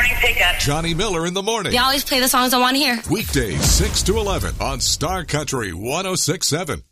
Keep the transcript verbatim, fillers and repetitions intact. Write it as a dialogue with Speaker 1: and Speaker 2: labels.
Speaker 1: morning pickup.
Speaker 2: Johnny Miller in the morning.
Speaker 3: They always play the songs I want to hear.
Speaker 2: Weekdays six to eleven on Star Country one oh six point seven.